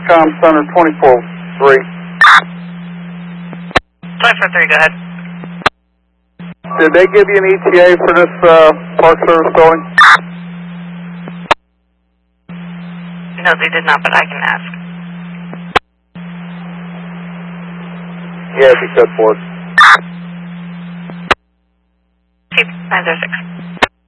Com Center 24-3. 24-3, go ahead. Did they give you an ETA for this Park Service building? No, they did not, but I can ask. Yeah, if you could, for it. Keep 906.